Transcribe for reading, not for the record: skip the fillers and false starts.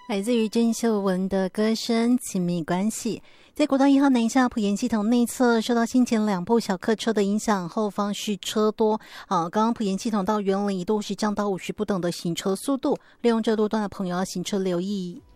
来自于郑秀文的歌声《亲密关系》。在国道1号南下埔盐系统内侧，受到先前2部小客车的影响，后方是车多。刚刚埔盐系统到员林一度是降到50不等的行车速度，利用这路段的朋友要行车留意。